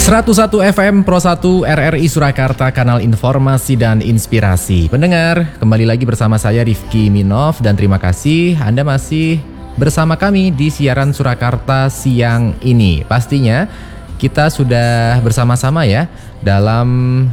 101 FM Pro 1 RRI Surakarta, kanal informasi dan inspirasi. Pendengar, kembali lagi bersama saya Rifki Minov dan terima kasih Anda masih bersama kami di siaran Surakarta siang ini. Pastinya kita sudah bersama-sama ya dalam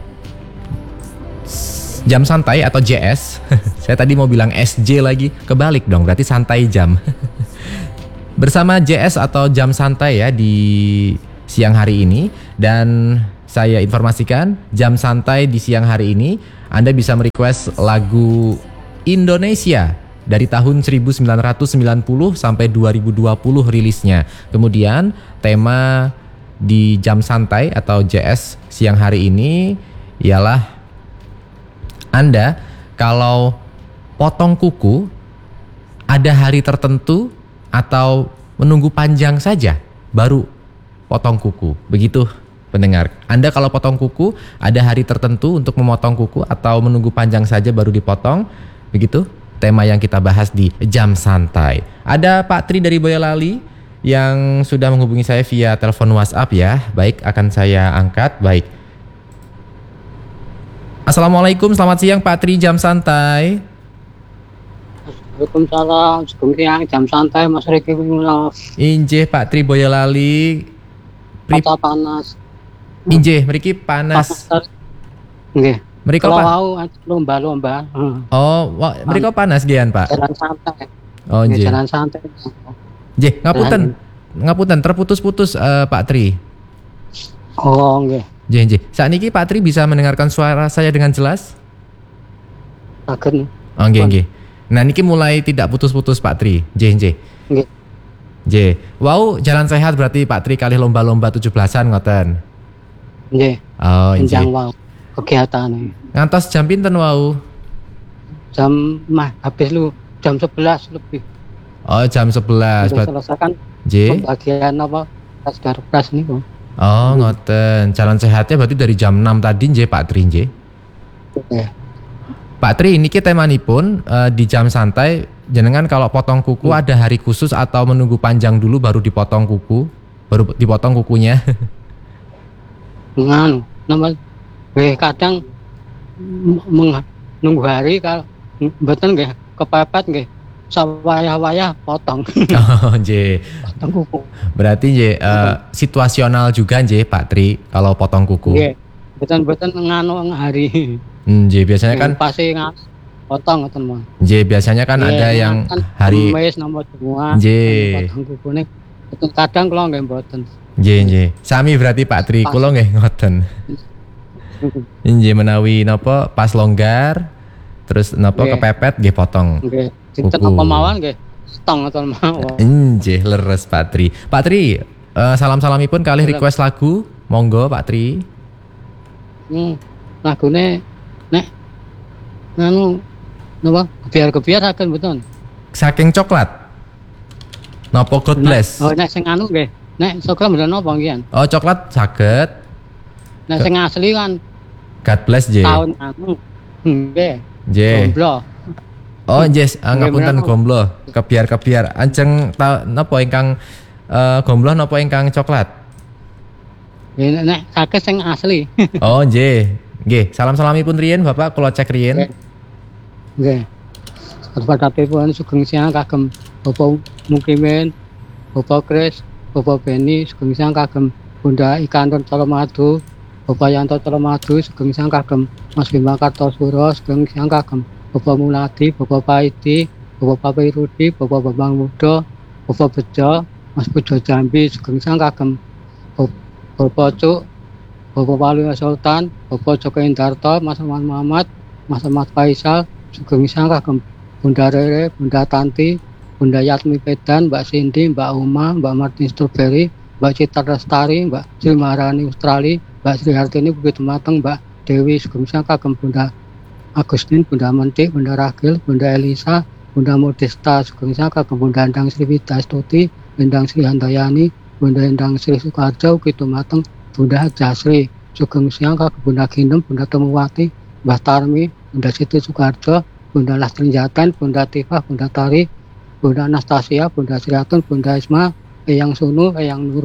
jam santai atau JS. Saya tadi mau bilang SJ lagi, kebalik dong, berarti santai jam. Bersama JS atau jam santai ya di siang hari ini, dan saya informasikan jam santai di siang hari ini Anda bisa merequest lagu Indonesia dari tahun 1990 sampai 2020 rilisnya. Kemudian tema di jam santai atau JS siang hari ini ialah Anda kalau potong kuku ada hari tertentu atau menunggu panjang saja baru potong kuku. Begitu pendengar. Anda kalau potong kuku ada hari tertentu untuk memotong kuku atau menunggu panjang saja baru dipotong. Begitu tema yang kita bahas di jam santai. Ada Pak Tri dari Boyolali yang sudah menghubungi saya via telepon WhatsApp ya. Baik, akan saya angkat. Baik. Assalamualaikum, selamat siang Pak Tri, jam santai. Waalaikumsalam, sugeng siang, jam santai Mas Riki Minov. Injih Pak Tri Boyolali. Kota panas. Injih, mriki panas. Nggih. Mriko Kalau mau lomba-lomba. Oh, mriko panas gian, Pak. Jalan santai. Oh, nggih. Jalan santai. Nggih, ngapunten terputus-putus Pak Tri. Oh, nggih. Nggih. Saat niki Pak Tri bisa mendengarkan suara saya dengan jelas? Saged. Oh, nggih. Nah, niki mulai tidak putus-putus Pak Tri. Nggih. Nggih. Wow, jalan sehat berarti Pak Tri kalih lomba-lomba 17-an ngoten. Nggih. Oh, nggih. Wow. Kegiatane. Ngantos jam pinten wau? Jam habis lu jam 11 lebih. Oh, jam 11. Selesaikan. Nggih. Bagian apa? Tes niku. Oh, ngoten. Jalan sehatnya berarti dari jam 6 tadi nggih Pak Tri nggih. Nggih. Pak Tri, niki temanipun di jam santai jenengan kalau potong kuku ada hari khusus atau menunggu panjang dulu baru dipotong kukunya? Nganu, kadang nunggu hari kalau mboten nggih kepepet nggih sawayah-wayah potong. Oh, nggih. Potong kuku. Berarti nggih situasional juga nggih Pak Tri kalau potong kuku. Nggih. Mboten nganu hari. Nggih, biasanya kan pasti potong ngoten mah. Nggih, biasanya kan ada yang kan hari Kamis nomor 2. Nggih. Potong kukune. Kadang kula nggih mboten. Nggih. Sami berarti Pak Tri, kula nggih ngoten. Nggih, menawi napa pas longgar terus napa kepepet nggih potong. Nggih. Sinten apa mawon nggih stong ngoten mawon. Nggih, leres Pak Tri. Pak Tri, salam-salamipun kalih request lagu, monggo Pak Tri. Lagune nek anu napa kebiar akan betul. Saking coklat. Napa God Bless? Oh, nek sing anu nggih. Nek coklat bener napa nggih? Oh, coklat saged. Nek sing asli kan God Bless nggih. Tahun anu. Nggih. Nggih. Gomblo. Oh, yes, ngapunten gomblo. Kebiar. Ajeng napa ingkang gomblo napa ingkang coklat? Nek saged sing asli. Oh, nggih. Salam-salamipun riyen Bapak, kula cek riyen. Nggih. Padhatipun sugeng siang kagem Bapak Mukimin, Bapak Kris, Bapak Beni, sugeng siang kagem Bunda Ikanton Colomadu, Bapak Yanto Colomadu, sugeng siang kagem Mas Bima Kartosuro, sugeng siang kagem Bapak Muladi, Bapak Paidi, Bapak Papi Rudi, Bapak Bambang Mudo, Bapak Bejo, Mas Bejo Jambi, sugeng siang kagem Bapak Cuk, Bapak Walu Sultan, Bapak Joko Indarto, Mas Muhammad, Mas Ahmad Faisal, sugeng siang kagem Bunda Rere, Bunda Tanti, Bunda Yatmi Pedan, Mbak Cindy, Mbak Uma, Mbak Martin Strawberry, Mbak Citra Lestari, Mbak Sri Maharani Australia, Mbak Sri Hartini Bukit Mateng, Mbak Dewi, sugeng siang kagem Bunda Agustin, Bunda Mentik, Bunda Ragil, Bunda Elisa, Bunda Modesta, sugeng siang kagem Bunda Endang Sri Widastuti, Endang Sri Handayani, Bunda Endang Sri Sukarjo, Bukit Mateng, Bunda Jasri, sugeng siang kagem Bunda Ginem, Bunda Temuwati, Mbah Tarmi, Bunda Siti Sukarjo, Bunda Lastri Jatan, Bunda Tifah, Bunda Tari, Bunda Anastasia, Bunda Sriatun, Bunda Isma, Eyang Sunu, Eyang Nurul,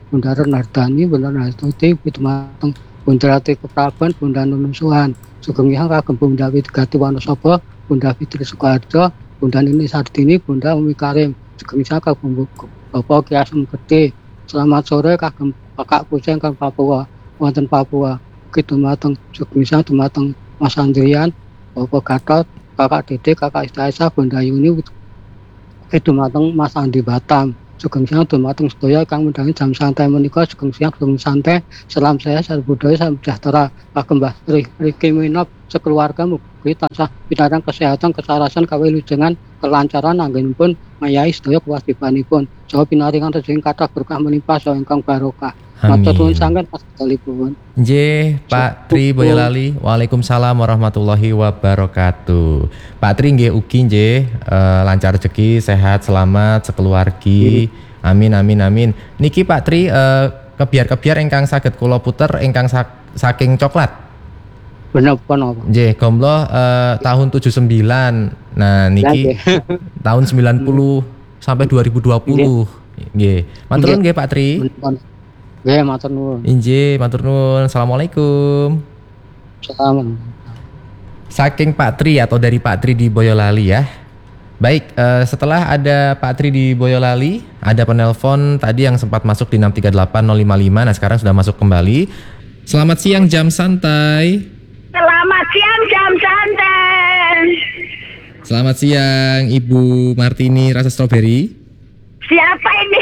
Bunda Renardani, Bunda Nastuti, Dumateng Bunda Rati Kepraban, Bunda Nunusuhan, Sugeng Hyang kagem Bunda Widigati Wonosobo, Bunda Fitri Sukoharjo, Bunda Nini Sardini, Bunda Umi Karim, Sugeng Hyang kagem Bapak Ki Asem Gede. Selamat sore kagem Kakak Kucing kang Papua, wonten Papua. Dumateng Sugeng Hyang dumateng Mas Andrian, Bapak Gatot, Kakak Dede, Kakak Istaisa, Bunda Yuni, dumateng Mas Andi Batam. Sugeng Siang dumateng sedaya kang midhangi jam santai menika. Sugeng Siang sugeng santai. Salam sehat, salam budaya, salam sejahtera. Kagem Mbah Riki Minop sekeluarga mugi tansah pinarang kesehatan, kesarasan, kawilujengan, kelancaran anggenipun mayahi sedaya kewajibanipun. Saha pinaringan rezeki kathah berkah melimpah saha ingkang barokah. Matur nuwun sanget pastalipun. Nggih, Pak Tri Boyolali. Waalaikumsalam warahmatullahi wabarakatuh. Pak Tri nggih ugi nggih lancar rezeki, sehat, selamat sekeluargi. Amin amin amin. Niki Pak Tri kebiar-kebiar ingkang saged kula puter ingkang saking coklat. Bener napa? Nggih, Gombloh tahun 79. Nah, niki tahun 90 sampai 2020. Nggih. Matur nuwun nggih Pak Tri. Nggih, matur nuwun. Injih, matur nuwun. Assalamualaikum. Salam. Saking Pak Tri atau dari Pak Tri di Boyolali ya. Baik, setelah ada Pak Tri di Boyolali, ada penelpon tadi yang sempat masuk di 638 055. Nah, sekarang sudah masuk kembali. Selamat siang jam santai. Selamat siang jam santai. Selamat siang Ibu Martini rasa stroberi. Siapa ini?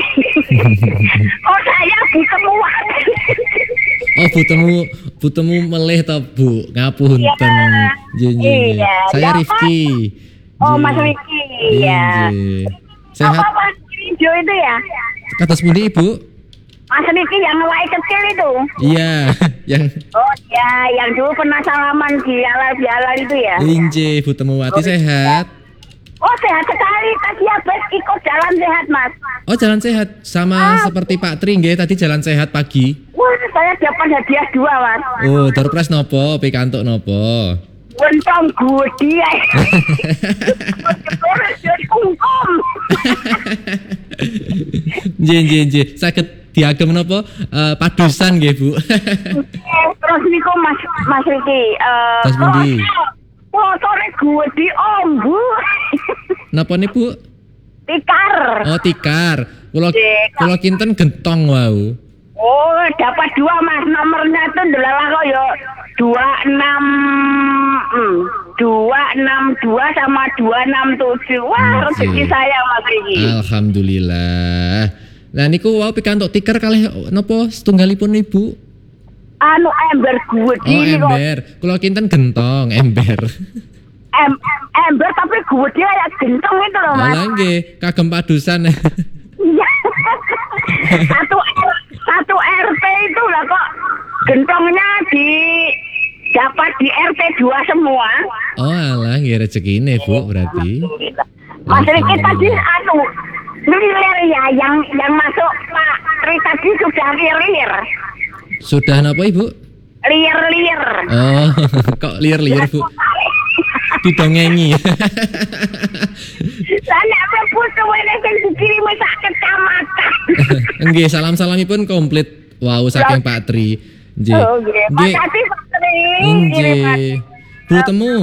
Oh, saya butemuan. Oh, butemu meleh toh Bu, ngapunten. Iya. Saya Rifki. Oh, Mas Rifki. Iya. Sehat. Apa Mas Hijau itu ya? Kados pundi Ibu? Mas Rifki yang awake kecil itu. Iya, yang Oh ya, yang dulu pernah salaman di Alal itu ya. Injih, Bu Temuwati sehat. Oh, sehat sekali. Tadi habis ikut jalan sehat, Mas. Oh, jalan sehat sama seperti Pak Tri nggih tadi jalan sehat pagi. Wah, saya dapat hadiah 2, Mas. Oh, Dorpres nopo, pikantuk nopo? Gentong gudi ya. Kungkum. Nggih. Saged diagem napa? Padusan nggih, Bu. Terus niku Mas Riki, Terus pundi? motore gudi ombu. Napa nih, Bu? Tikar. Oh, tikar. Kula kinten gentong wau. Oh, dapat 2, Mas. Nomornya itu ndelalah kok ya 262 sama 267. Wah, rezeki saya Mas Riki. Alhamdulillah. Nah niku wau pikantuk tikar kalih napa setunggalipun Ibu? Anu ember gudi. Oh, ember. Kula kinten gentong, ember. Ember tapi gudi kayak gentong itu loh, Mas. Lah nggih, kagem padusan. Iya. satu RT itu lah kok gentongnya dapat di RT 2 semua. Oh alah, nggih rezekine Bu berarti. Mas Riki tadi lilir ya yang masuk Pak Tri tadi sudah lilir. Sudah napa Ibu? Liir. Oh, kok liar-liar Bu? Didongengi. Lah nek butuh wene sing dikirim sak kecamatan. Nggih, salam-salamipun komplit. Wow, saking Pak Tri. Nggih. Oh, nggih. Makasih Pak Tri. Nggih. Bu Temu.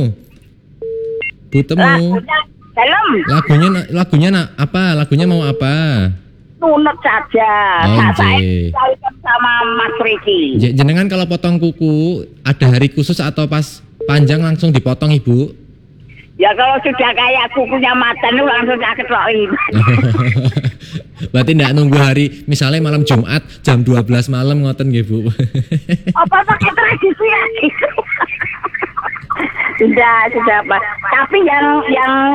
Dalam. Lagunya apa? Lagunya mau apa? Nunut saja. Oh, Saya nggih. sama Mas Riki. Jenengan kalau potong kuku ada hari khusus atau pas panjang langsung dipotong Ibu? Ya kalau sudah kayak kukunya matan itu langsung saya ketrokin. Berarti enggak nunggu hari, misalnya malam Jumat jam 12 malam ngoten nggih Bu. Apa pakai tradisi ya? Sudah Pak. Tapi yang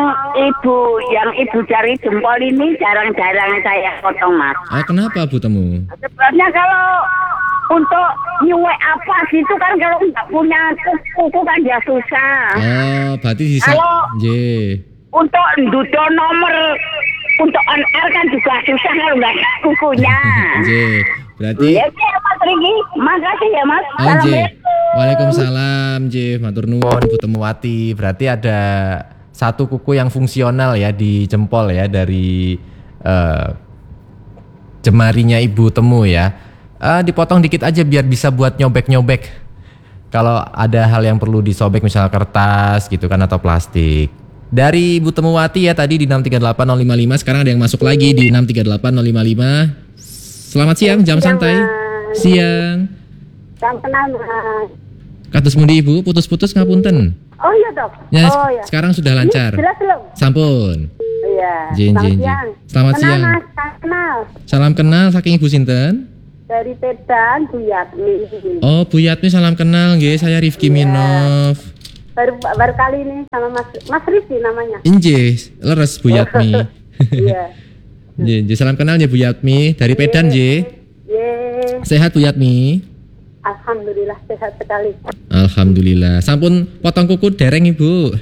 ibu jari jempol ini jarang-jarang saya potong, Mas. Oh, kenapa Bu Temu? Sebenarnya kalau untuk nyuwek apa gitu kan kalau nggak punya kuku kan ya susah. Oh, berarti bisa. Kalau Nggih. untuk dudo nomor untuk on air kan juga susah kalau nggak ada kukunya. Nggih. Berarti Ya Mas Riki, makasih ya Mas. Oh, nggih. Waalaikumsalam, nggih. Matur nuwun Bu Temuwati. Berarti ada satu kuku yang fungsional ya di jempol ya dari jemarinya Ibu Temu ya. Dipotong dikit aja biar bisa buat nyobek-nyobek. Kalau ada hal yang perlu disobek misalnya kertas gitu kan atau plastik. Dari Ibu Temuwati ya tadi di 638055, sekarang ada yang masuk lagi di 638055. Selamat siang, jam santai. Siang. Jam kenal Mas. Kados mundi Ibu, putus-putus ngapunten. Oh iya dok. Ya, Oh iya. sekarang sudah lancar. Ini jelas belum? Sampun. Iya. Jin. Selamat Kenal siang. Mas, kenal. Salam kenal saking Ibu sinten? Dari Pedan Bu Yatmi. Oh, Bu Yatmi salam kenal nggih, saya Rifki Minov. Baru kali ini sama Mas Rifki namanya. Injih, leres Bu Yatmi. Iya. Nggih, salam kenal ya Bu Yatmi dari Pedan nggih. Ye. Sehat Bu Yatmi? Alhamdulillah sehat sekali. Alhamdulillah. Sampun potong kuku dereng Ibu.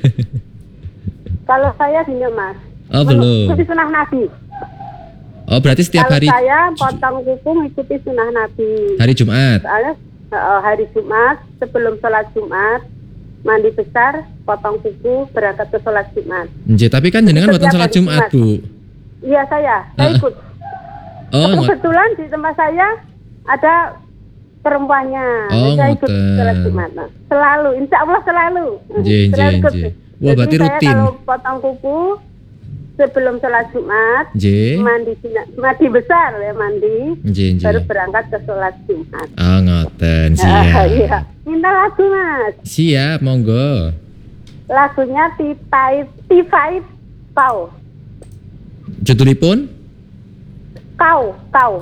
Kalau saya gini Mas. Oh, belum. Mengikuti sunah Nabi. Oh, berarti setiap Kalau hari saya potong kuku mengikuti sunah Nabi. hari Jumat. Soalnya hari Jumat sebelum sholat Jumat mandi besar, potong kuku, berangkat ke sholat Jumat. Nggih, tapi kan jenengan Setiap boten salat hari Jumat, Jumat. Bu. Iya saya ikut. Oh, Kebetulan di tempat saya ada perempuannya. Oh, Saya ikut ngoten. sholat Jumat. Nah, selalu, insya Allah selalu. Nggih, Selalu ikut. nggih. Wah, berarti Jadi rutin. saya kalau potong kuku sebelum sholat Jumat, Nggih. mandi besar ya mandi, Nggih, baru nggih. berangkat ke sholat Jumat. Oh, ngoten. Ah, Siap. iya. Minta lagu Mas. Siap, monggo. Lagunya T5 Kau. Judulipun Kau. Kau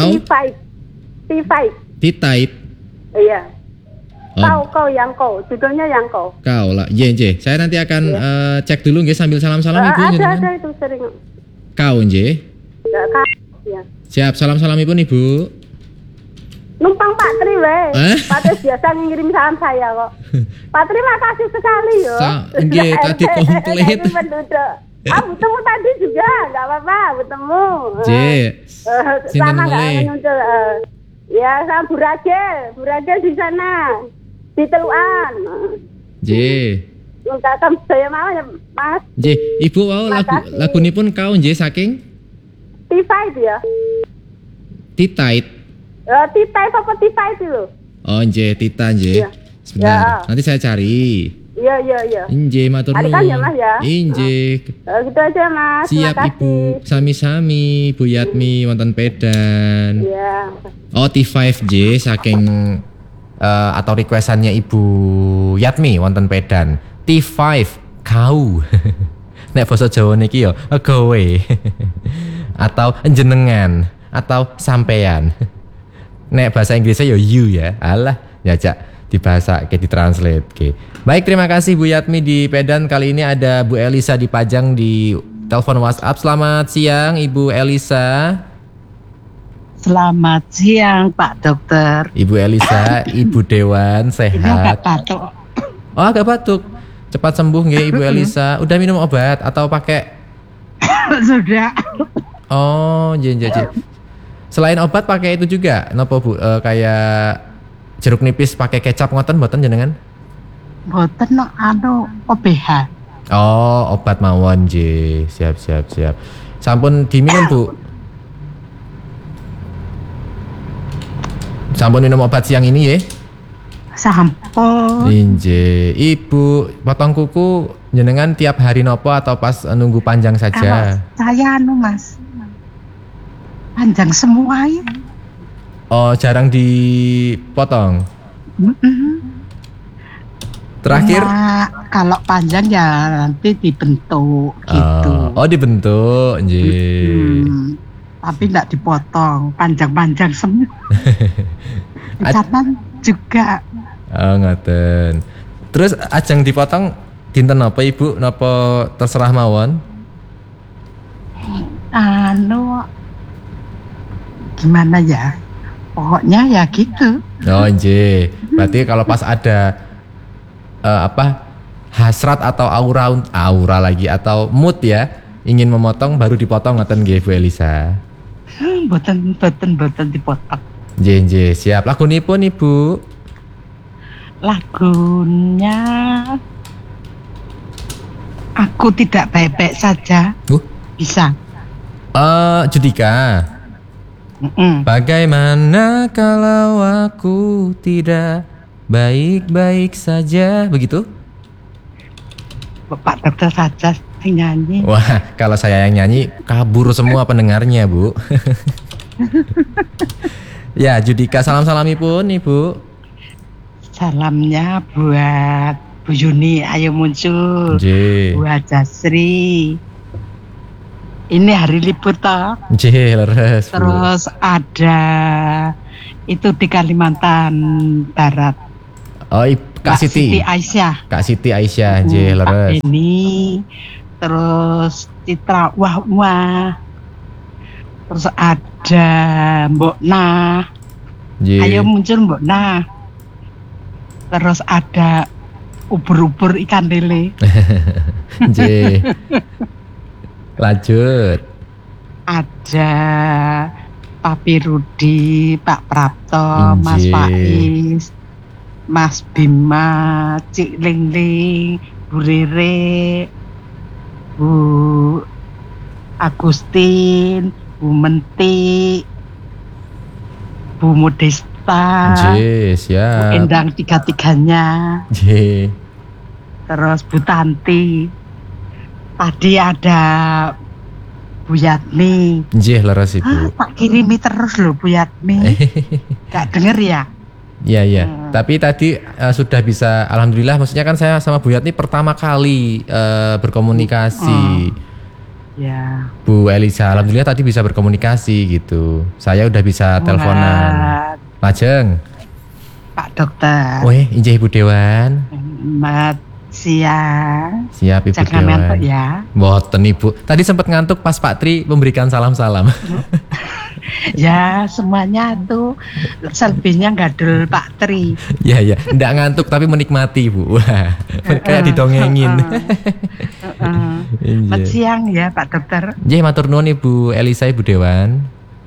T5. T-type. Iya. Oh, Kau yang kau. Judulnya yang kau. kau lah. Nggih. Saya nanti akan cek dulu nggih sambil salam-salam Ibu jenengan. Ada itu sering. Kau nggih. Ya, kau. Ya. Siap, salam-salamipun Ibu. Numpang Pak Tri weh. Eh? Pak Tri biasa ngirim salam saya kok. Pak Tri makasih sekali yo. Nggih, tadi komplit. Ini penduduk. Bertemu tadi juga, nggak apa-apa, bertemu. Nggih. Sinten Sama nggak mulai? muncul. Ya, sama Bu Ragil di sana, di Teluan. Nggih. Kakak saya mau ya, Mas. Nggih, Ibu mau Makasih. lagunipun kau nggih saking T5 ya. T-type. T5 apa T5 itu loh? Oh, nggih, Tita nggih. Iya. Sebentar. Ya. Nanti saya cari. Iya. Nggih, matur Hari kan ya, Mas, ya? Inggih. Gitu aja Mas. Siap Terima Ibu. kasih. Sami-sami Bu Yatmi wonten Pedan. Iya. Oh, T5J saking atau requestannya Ibu Yatmi wonten Pedan. T5 kau. Nek basa Jawa niki yo kowe. Atau jenengan atau sampean. Nek bahasa Inggrisnya yo you ya. Alah, jajak dibahasa kayak ditranslate ke. Baik, terima kasih Bu Yatmi di Pedan. Kali ini ada Bu Elisa di Pajang di telepon WhatsApp. Selamat siang Ibu Elisa. Selamat siang Pak Dokter. Ibu Elisa, Ibu Dewan Ini agak sehat. batuk. Oh, agak batuk. Cepat sembuh nggih Ibu Elisa. Udah minum obat atau pakai? Sudah. Oh, jen. Selain obat pakai itu juga, nopo Bu? Kayak jeruk nipis pakai kecap ngoten mboten jenengan? Boten OBH. Oh, obat mawon nggih. Siap. Sampun diminum, Bu? Sampun minum obat siang ini ya? Sampun. Inje. Ibu potong kuku jenengan tiap hari nopo atau pas nunggu panjang Kalau saja? saya Mas. Panjang semua ya. Oh, jarang dipotong. Terakhir? Nah, kalau panjang ya nanti dibentuk gitu. Oh, dibentuk, nggih. Tapi enggak dipotong, panjang-panjang semua. Pencatan juga. Oh, ngoten. Terus ajeng dipotong dinten apa Ibu? Napa terserah mawon? Gimana ya? Pokoknya ya gitu. Oh, nggih. Berarti kalau pas ada hasrat atau aura lagi atau mood ya, ingin memotong baru dipotong ngoten nggih Bu Elisa. Boten dipotong. Nggih, siap. Lagunipun Ibu? Lagunya Aku Tidak Baik-Baik Saja. Bisa. Judika. Bagaimana kalau aku tidak baik-baik saja, begitu? Pak dokter saja yang nyanyi. Wah, kalau saya yang nyanyi kabur semua pendengarnya, Bu. Ya, Judika, salam-salami pun, Ibu. Salamnya buat Bu Yuni, ayo muncul. J. Buat Jasri. Ini hari libur toh. J, leres, Bu. Terus ada itu di Kalimantan Barat. Oh, Kak Siti. Aisyah. Kak Siti Aisyah, J, leres. Ini terus Citra wah. Terus ada Mbok Nah. J. Ayo muncul Mbok Nah. Terus ada ubur-ubur ikan lele. J. Lanjut. Ada Papi Rudi, Pak Prapto, Inje. Mas Faiz, Mas Bima, Cik Lingling, Bu Rere, Bu Agustin, Bu Menti, Bu Modesta, J, Bu siap. Endang tiga-tiganya, J. terus Bu Tanti. Tadi ada Bu Yatmi. J, leres, Ibu. Tak kirimi terus loh Bu Yatmi. Gak denger ya? Iya, iya. Tapi tadi sudah bisa, alhamdulillah. Maksudnya kan saya sama Bu Yatni pertama kali berkomunikasi. Ya. Bu Elisa, alhamdulillah tadi bisa berkomunikasi gitu. Saya udah bisa teleponan. Lajeng. Pak Dokter. Weh, injih Ibu Dewan. Selamat siang. Siap Ibu Jangan Dewan. ngantuk ya. Boten Ibu. Tadi sempat ngantuk pas Pak Tri memberikan salam-salam. Ya semuanya tuh selebihnya gadul Pak Tri. Ya, ya. Nggak ngantuk tapi menikmati Bu. Wah, kayak didongengin. Selamat siang ya Pak Dokter. Injih matur nuwun Ibu Elisa Ibu Dewan.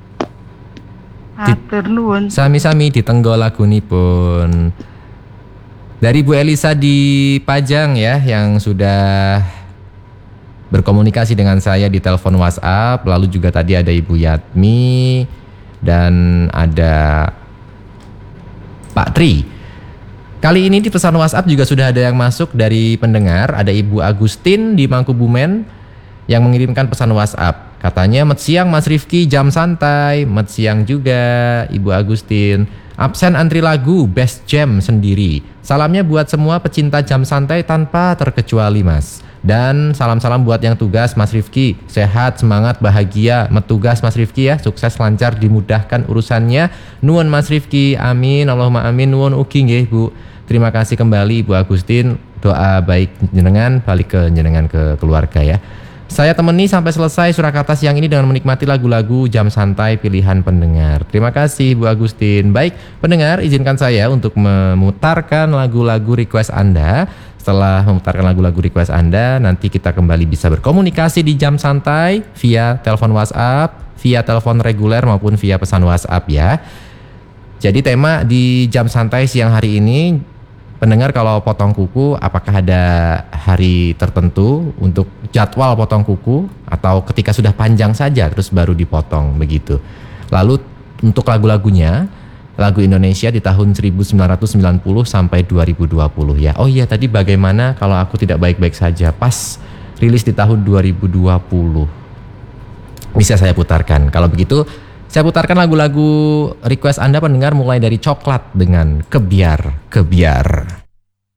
Matur nuwun. Sami-sami ditenggo lagunipun. Dari Bu Elisa di Pajang ya, yang sudah berkomunikasi dengan saya di telepon WhatsApp. Lalu juga tadi ada Ibu Yatmi dan ada Pak Tri. Kali ini di pesan WhatsApp juga sudah ada yang masuk dari pendengar. Ada Ibu Agustin di Mangkubumen yang mengirimkan pesan WhatsApp. Katanya, "Met siang Mas Rifki, jam santai." Met siang juga Ibu Agustin. Absen antri lagu, best jam sendiri. Salamnya buat semua pecinta jam santai tanpa terkecuali Mas. Dan salam-salam buat yang tugas Mas Rifki. Sehat, semangat, bahagia metugas Mas Rifki ya. Sukses, lancar, dimudahkan urusannya. Nuwun Mas Rifki, amin, Allahumma amin. Nuwun ugi nggih Bu. Terima kasih kembali Bu Agustin. Doa baik jenengan balik ke jenengan ke keluarga ya. Saya temani sampai selesai Surakarta siang ini dengan menikmati lagu-lagu jam santai pilihan pendengar. Terima kasih Bu Agustin. Baik, pendengar, izinkan saya untuk memutarkan lagu-lagu request Anda. Setelah memutarkan lagu-lagu request Anda, nanti kita kembali bisa berkomunikasi di jam santai via telepon WhatsApp, via telepon reguler maupun via pesan WhatsApp ya. Jadi tema di jam santai siang hari ini, pendengar kalau potong kuku, apakah ada hari tertentu untuk jadwal potong kuku atau ketika sudah panjang saja terus baru dipotong begitu. Lalu untuk lagu-lagunya, lagu Indonesia di tahun 1990 sampai 2020 ya. Oh iya, tadi bagaimana kalau aku tidak baik-baik saja, pas rilis di tahun 2020. Bisa saya putarkan. Kalau begitu saya putarkan lagu-lagu request Anda pendengar mulai dari Coklat dengan Kebiar.